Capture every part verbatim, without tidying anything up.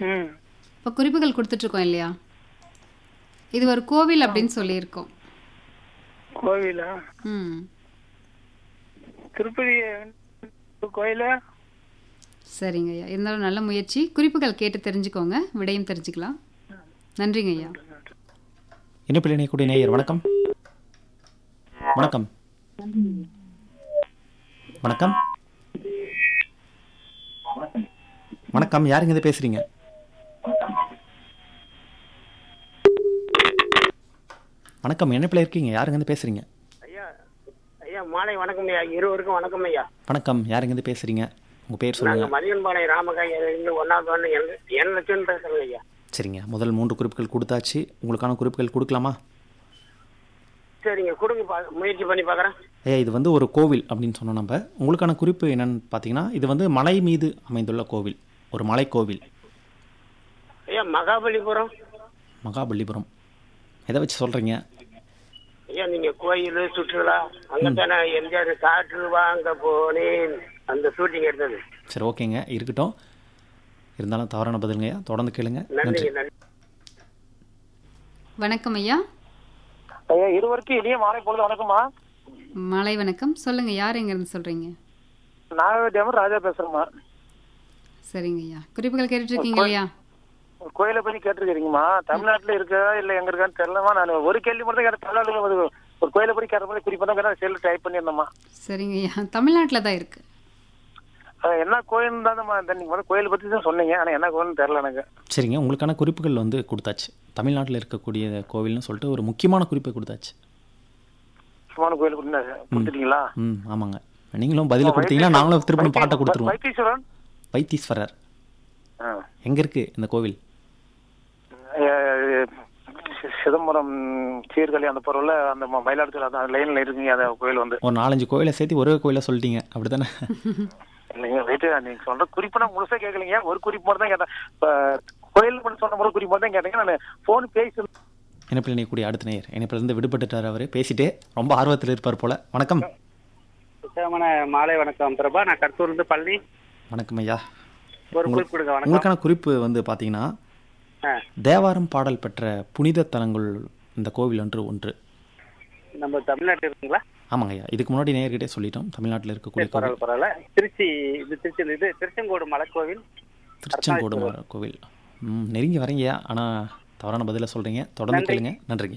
ம் இப்போ குறிப்புகள் கொடுத்துட்ருக்கோம் இல்லையா? இது ஒரு கோவில் அப்படின்னு சொல்லியிருக்கோம். கோவிலா? ம் திருப்பதி கோயிலா? சரிங்க ஐயா. இருந்தாலும் நல்ல முயற்சி. குறிப்புகள் கேட்டு தெரிஞ்சுக்கோங்க, விடையும் தெரிஞ்சுக்கலாம். நன்றிங்க ஐயா. இணைப்பில் இணையக்கூடிய நேயர் வணக்கம். வணக்கம் வணக்கம் வணக்கம் யாருங்க இது பேசுறீங்க? வணக்கம் இணைப்பில் இருக்கீங்க, யாருங்க இருந்து பேசுறீங்க? ஐயா ஐயா மாலை வணக்கம் ஐயா, இருவருக்கும் வணக்கம் ஐயா. வணக்கம் யாருங்க இருந்து பேசுறீங்க? உங்க பேர் நாங்க சொல்லுங்க. மதியன்பாளையம் ராமகாய் இருந்து ஒன்னாவது ஒன்று என் லட்சம் பேசுறேங்க ஐயா. சரிங்க, முதல் மூன்று குறிப்புகள் கொடுத்தாச்சு. உங்களுக்கான குறிப்புகள் கொடுக்கலாமா? சரிங்க கொடுங்க, பா முயற்சி பண்ணி பார்க்குறேன். ஐயா இது வந்து ஒரு கோவில் அப்படின்னு சொன்னோம் நம்ம. உங்களுக்கான குறிப்பு என்னன்னு பார்த்தீங்கன்னா, இது வந்து மலை மீது அமைந்துள்ள கோவில், ஒரு மலை கோவில். ஐயா மகாபலிபுரம். மகாபலிபுரம் எதை வச்சு சொல்கிறீங்க? ஐயா நீங்க கோயில் சுற்றுலா அங்கத்தானே எம்ஜிஆர் காற்று வாங்க போனேன் அந்த ஷூட்டிங் எடுத்தது. சரி ஓகேங்க, இருக்கட்டும். இருந்தாலும் தவறான பதிலுங்கய்யா, தொடர்ந்து கேளுங்க. நன்றி. நன்றிங்க நன்றி. வணக்கம் ஐயா. ஐயா இருவருக்கும் இனிய மாலை பொழுது வணக்கம்மா. மாலை வணக்கம். சொல்லுங்க, யார் எங்கேருந்து சொல்றீங்க? நாகதேவன் ராஜா பேசுறேம்மா. சரிங்க ஐயா. குறிப்புகள் கேட்டுட்டு இருக்கீங்க இல்லையா? ஒரு கோயிலை பத்தி கேட்டிருக்கீங்கம்மா. தமிழ்நாட்டுல இருக்கா இல்ல எங்க இருக்கான்னு தெரியலமா. நான் ஒரு கேள்வி மட்டும் கேட்ட தமிழ்நாட்டுல ஒரு ஒரு கோயிலை பத்தி கேட்ட மாதிரி குறிப்பா தான் செல்லு டைப் பண்ணியிருந்தோம்மா. சரிங்க ஐயா, தமிழ்நாட்டில் தான் இருக்கு. என்ன கோயில் தான் நீங்க வந்து கோயிலை பத்தி தான் சொன்னீங்க, ஆனா என்ன கோயில்னு தெரியல எனக்கு. சரிங்க, உங்களுக்கான குறிப்புகள் வந்து கொடுத்தாச்சு. தமிழ்நாட்டில் இருக்கக்கூடிய கோவில்னு சொல்லிட்டு ஒரு முக்கியமான குறிப்பை கொடுத்தாச்சு. முக்கியமான கோயில் கொடுத்துட்டீங்களா? ம் ஆமாங்க, நீங்களும் பதில கொடுத்தீங்கன்னா நாங்களும் திருப்பி பாட்டை கொடுத்துருவோம். வைத்தீஸ்வரன். வைத்தீஸ்வரர் எங்க இருக்கு இந்த கோவில்? சிதம்பரம் சீர்காழி அந்த பொருள்ல அந்த மயிலாடுதுறை அந்த லைன்ல இருக்குங்க அந்த கோயில் வந்து. ஒரு நாலஞ்சு கோயிலை சேர்த்து ஒரே கோயிலை சொல்லிட்டீங்க அப்படித்தானே? இல்லைங்க வெயிட், நீங்க சொல்ற குறிப்பு நான் முழுசா கேட்கலீங்க. ஒரு குறிப்பு மட்டும் தான் கேட்டேன். கோயில் மட்டும் சொன்ன ஒரு குறிப்பு மட்டும் தான் கேட்டீங்க. நான் போன் பேசி இணைப்பில் இணையக்கூடிய அடுத்த நேயர் இணைப்பில் இருந்து விடுபட்டுட்டார். அவர் பேசிட்டே ரொம்ப ஆர்வத்தில் இருப்பார் போல. வணக்கம். உற்சாகமான மாலை வணக்கம் பிரபா. நான் கருத்தூர் இருந்து பள்ளி. வணக்கம் ஐயா. ஒரு குறிப்பு கொடுங்க. வணக்கம். உங்களுக்கான குறிப்பு வந்து பார்த்தீங்கன்னா, தேவாரம் பாடல் பெற்ற புனித தலங்கள் இந்த கோவில் ஒன்று ஒன்று. நம்ம தமிழ்நாட்டில் இருக்குங்களா? ஆமாங்க ஐயா, இதுக்கு முன்னாடி நேயர்கிட்டே சொல்லிட்டோம். தமிழ்நாட்டில் இருக்கக்கூடிய பரவாயில்ல பரவாயில்ல. திருச்சி இது திருச்சி இது திருச்செங்கோடு மலைக்கோவில். திருச்செங்கோடு மலை கோவில். ம் நெருங்கி வரீங்கய்யா, ஆனால் தவறான பதில சொல்றீங்க. தொடர்ந்து கேளுங்க. நன்றிங்க.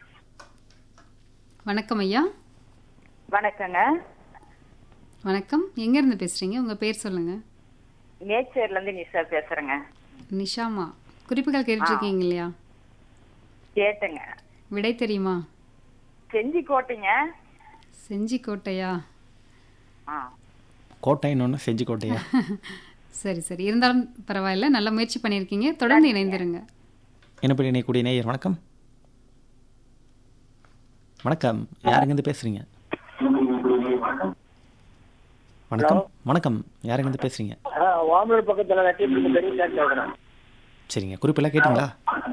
வணக்கம் ஐயா. வணக்கங்க. வணக்கம், எங்க இருந்து பேசுறீங்க? உங்க பேர் சொல்லுங்க. நேச்சர்ல இருந்து நிஷா பேசுறேங்க. நிஷாமா, குறிப்புகள் கேட்டுட்டு இருக்கீங்க இல்லையா? கேட்டுங்க. விடை தெரியுமா? செஞ்சி கோட்டைங்க. செஞ்சி கோட்டையா? கோட்டைன்னு செஞ்சி கோட்டையா? சரி சரி, இருந்தாலும் பரவாயில்ல, நல்ல முயற்சி பண்ணியிருக்கீங்க. தொடர்ந்து இணைந்திருங்க. இணைப்பில் இணையக்கூடிய நேயர் வணக்கம். வணக்கம், யாருங்க இருந்து பேசுறீங்க? வணக்கம் வணக்கம் யாருங்க இருந்து பேசுறீங்க? வாமூர் பக்கத்துல பெரிய சரிங்க, குறிப்பெல்லாம் கேட்டீங்களா?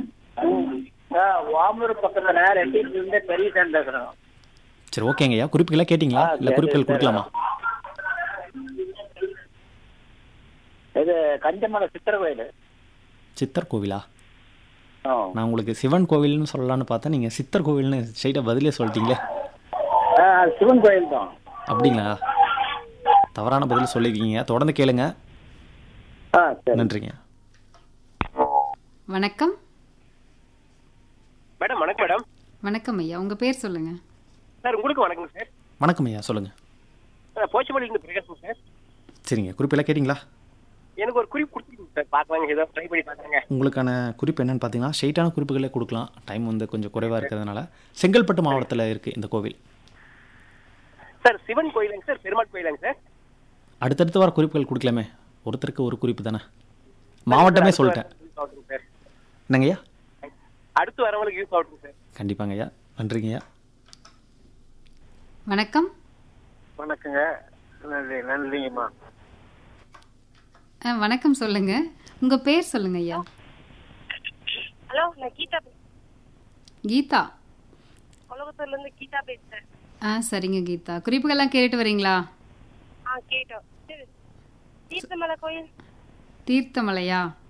வாமூர் பக்கத்துல ரெட்டியிலிருந்து பெரிய சார் பேசுறோம். சரி ஓகேங்க ஐயா, குறிப்புகள்லாம் கேட்டீங்களா? இல்ல குறிப்புகள் கொடுக்கலாமா? இது கஞ்சமலை சித்தர் கோயில். சித்தர் கோவிலா? நான் உங்களுக்கு சிவன் கோவில்னு சொல்லலாம்னு பார்த்தா நீங்க சித்தர் கோவில்னு ஸ்ட்ரைட்டா பதிலே சொல்லிட்டீங்களே. சிவன் கோயில் தான். அப்படிங்களா? தவறான பதில் சொல்லிருக்கீங்க. தொடர்ந்து கேளுங்க. நன்றிங்க. வணக்கம். மேடம் வணக்கம். மேடம் வணக்கம் ஐயா, உங்க பேர் சொல்லுங்க. சார் உங்களுக்கு வணக்கம் சார். வணக்கம் ஐயா, சொல்லுங்க. போச்சமல்லியிலிருந்து பிரகாஷ் சார். சரிங்க, குறிப்பெல்லாம் கேட்டீங்களா? எனக்கு ஒரு குறிப்பு கொடுத்துருங்க சார், பார்க்கலாங்க, ஏதோ ட்ரை பண்ணி பார்க்குறேங்க. உங்களுக்கான குறிப்பு என்னன்னு பார்த்தீங்கன்னா, ஸ்ட்ரைட்டான குறிப்புகளே கொடுக்கலாம். டைம் வந்து கொஞ்சம் குறைவாக இருக்கிறதுனால. செங்கல்பட்டு மாவட்டத்தில் இருக்குது இந்த கோவில். சார் சிவன் கோயிலுங்க சார், பெருமாள் கோயிலுங்க சார். அடுத்தடுத்து வர குறிப்புகள் கொடுக்கலாமே, ஒருத்தருக்கு ஒரு குறிப்பு தானே. மாவட்டமே சொல்லிட்டேன். என்னங்கய்யா? அடுத்து வரவங்களுக்கு யூஸ் ஆகுங்க சார். கண்டிப்பாங்க ஐயா, நன்றிங்க ஐயா. வணக்கம். வணக்கங்க. நன்றி நன்றிங்கம்மா. வணக்கம், சொல்லுங்க. உங்க பேர் சொல்லுங்க ஐயா. ஹலோ, நான் கீதா. கீதா? கொலகுத்தூர்ல இருந்து கீதா பேசுறேன். ஆ சரிங்க கீதா, குறிப்புகள்லாம் கேட்டுட்டு வரீங்களா? ஆ கேட்டோம். தீர்த்தமலை கோயில். தீர்த்தமலையா?